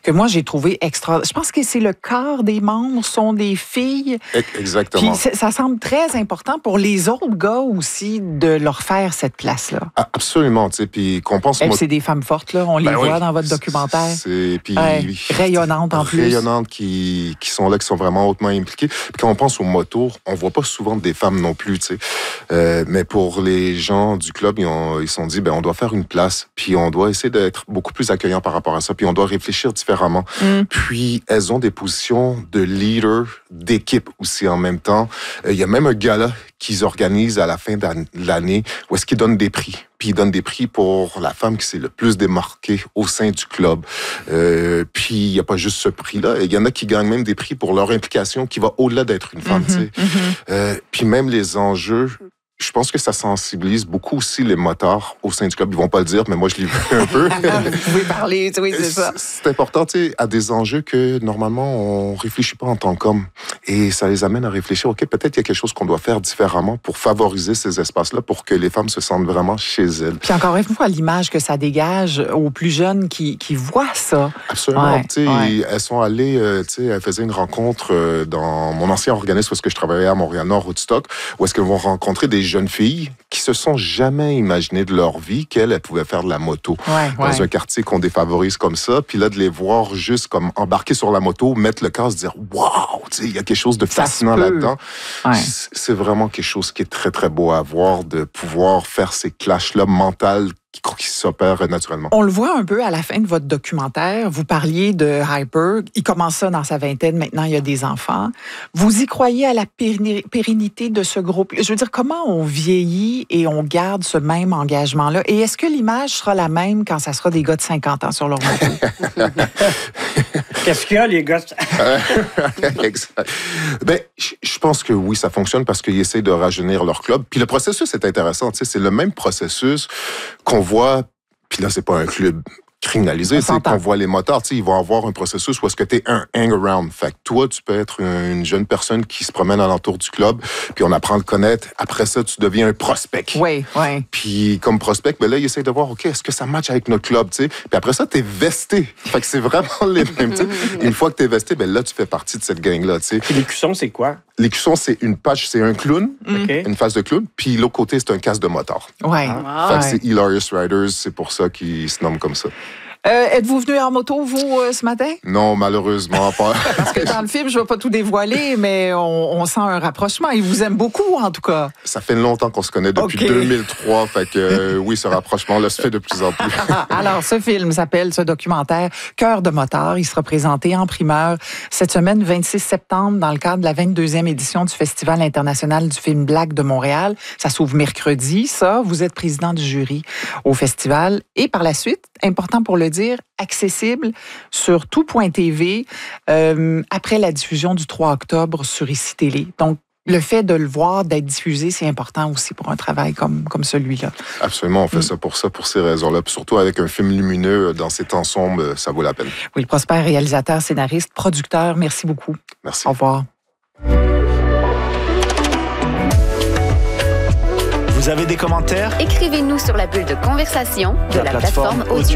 que moi, j'ai trouvé extra. Je pense que c'est le quart des membres sont des filles. Exactement. Puis ça semble très important pour les autres gars aussi de leur faire cette place-là. Absolument, tu sais, puis qu'on pense... C'est des femmes fortes, là, on les voit dans votre documentaire. Puis rayonnantes en plus. Rayonnantes qui sont là, qui sont vraiment hautement impliquées. Puis quand on pense aux motos, on voit pas souvent des femmes non plus, tu sais. Mais pour les gens du club, ils se sont dit, on doit faire une place, puis on doit essayer d'être beaucoup plus accueillant par rapport à ça, puis on doit réfléchir différemment. Puis elles ont des positions de leader, d'équipe aussi en même temps. Il y a même un gala qu'ils organisent à la fin de l'année où est-ce qu'ils donnent des prix. Puis ils donnent des prix pour la femme qui s'est le plus démarquée au sein du club. Puis il n'y a pas juste ce prix-là. Il y en a qui gagnent même des prix pour leur implication qui va au-delà d'être une femme. Tu sais. Puis même les enjeux... Je pense que ça sensibilise beaucoup aussi les motards au sein du club. Ils vont pas le dire, mais moi, je l'ai vu un peu. Vous pouvez parler, oui, c'est ça. C'est important, tu sais, à des enjeux que, normalement, on réfléchit pas en tant qu'homme. Et ça les amène à réfléchir, OK, peut-être qu'il y a quelque chose qu'on doit faire différemment pour favoriser ces espaces-là, pour que les femmes se sentent vraiment chez elles. Puis encore une fois, l'image que ça dégage aux plus jeunes qui voient ça. Absolument. Ouais, tu sais, elles sont allées, tu sais, elles faisaient une rencontre dans mon ancien organisme où est-ce que je travaillais à Montréal-Nord, Woodstock, où est-ce qu'elles vont rencontrer des jeunes filles qui se sont jamais imaginées de leur vie qu'elles pouvaient faire de la moto dans un quartier qu'on défavorise comme ça. Puis là, de les voir juste comme embarquer sur la moto, mettre le casque, dire « Wow! » Il y a quelque chose de fascinant là-dedans. Ouais. C'est vraiment quelque chose qui est très, très beau à voir, de pouvoir faire ces clashs-là mentales qui s'opèrent naturellement. On le voit un peu à la fin de votre documentaire. Vous parliez de Hyper. Il commence ça dans sa vingtaine. Maintenant, il y a des enfants. Vous y croyez à la pérennité de ce groupe? Je veux dire, comment on vieillit et on garde ce même engagement-là? Et est-ce que l'image sera la même quand ça sera des gars de 50 ans sur leur moto? Qu'est-ce qu'il y a, les gars? Exact. Je pense que oui, ça fonctionne parce qu'ils essaient de rajeunir leur club. Puis le processus est intéressant. Tu sais, c'est le même processus qu'on voit. Puis là, c'est pas un club criminalisé, c'est qu'on voit les motards, ils vont avoir un processus où est-ce que tu es un hang-around. Fait que toi, tu peux être une jeune personne qui se promène alentour du club, puis on apprend à le connaître. Après ça, tu deviens un prospect. Oui. Puis comme prospect, là, il essaie de voir, OK, est-ce que ça match avec notre club, tu sais? Puis après ça, tu es vesté. Fait que c'est vraiment les mêmes, tu sais. Une fois que tu es vesté, là, tu fais partie de cette gang-là, tu sais. Puis l'écusson, c'est quoi? L'écusson, c'est une patch, c'est un clown, une face de clown, puis l'autre côté, c'est un casque de motard. Ouais. Fait que c'est Hilarious Riders, c'est pour ça qu'ils se nomment comme ça. Êtes-vous venu en moto, vous, ce matin? Non, malheureusement pas. Parce que dans le film, je ne vais pas tout dévoiler, mais on sent un rapprochement. Il vous aime beaucoup, en tout cas. Ça fait longtemps qu'on se connaît, depuis 2003. Fait que oui, ce rapprochement-là se fait de plus en plus. Alors, ce film s'appelle, ce documentaire, Cœur de motard. Il sera présenté en primeur cette semaine, 26 septembre, dans le cadre de la 22e édition du Festival international du film Black de Montréal. Ça s'ouvre mercredi, ça. Vous êtes président du jury au festival. Et par la suite, important pour le dire, accessible sur tout.tv après la diffusion du 3 octobre sur ICI Télé. Donc, le fait de le voir, d'être diffusé, c'est important aussi pour un travail comme celui-là. Absolument, on fait ça, pour ces raisons-là. Puis surtout avec un film lumineux dans ces temps sombres, ça vaut la peine. Oui, Prosper, réalisateur, scénariste, producteur, merci beaucoup. Merci. Au revoir. Vous avez des commentaires? Écrivez-nous sur la bulle de conversation de la plateforme audio.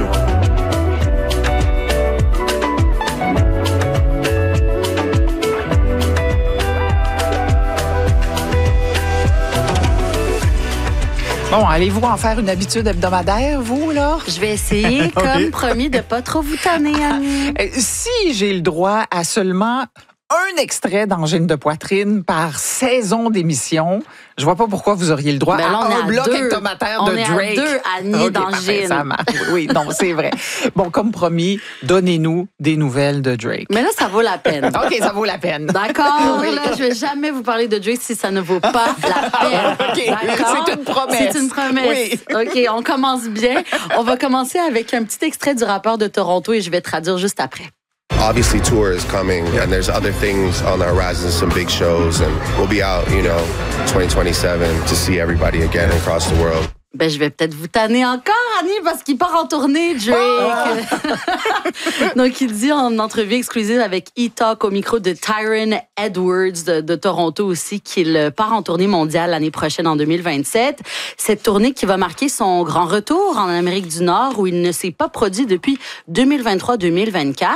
Bon, allez-vous en faire une habitude hebdomadaire, vous, là? Je vais essayer, comme promis, de pas trop vous tanner, Annie. Si j'ai le droit à seulement un extrait d'Angine de poitrine par saison d'émission, je vois pas pourquoi vous auriez le droit à un bloc hebdomadaire de Drake. On est à 2, Annie, d'Angine. Ça marche. Oui, non, c'est vrai. Bon, comme promis, donnez-nous des nouvelles de Drake. Mais là, ça vaut la peine. OK, ça vaut la peine. D'accord, là, je vais jamais vous parler de Drake si ça ne vaut pas la peine. OK, d'accord? C'est une promesse. C'est une promesse. Oui. OK, on commence bien. On va commencer avec un petit extrait du rappeur de Toronto et je vais traduire juste après. Obviously, tour is coming, and there's other things on the horizon, some big shows, and we'll be out, 2027 to see everybody again across the world. Ben, je vais peut-être vous tanner encore, Annie, parce qu'il part en tournée, Drake. Donc, il dit en entrevue exclusive avec E-Talk au micro de Tyron Edwards de Toronto aussi qu'il part en tournée mondiale l'année prochaine, en 2027. Cette tournée qui va marquer son grand retour en Amérique du Nord, où il ne s'est pas produit depuis 2023-2024.